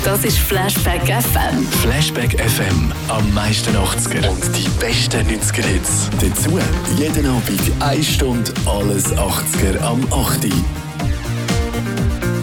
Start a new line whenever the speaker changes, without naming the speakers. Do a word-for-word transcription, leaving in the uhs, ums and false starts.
Das ist Flashback F M.
Flashback F M. Am meisten achtziger. Und die besten neunziger Hits. Dazu jeden Abend eine Stunde alles achtziger am acht Uhr.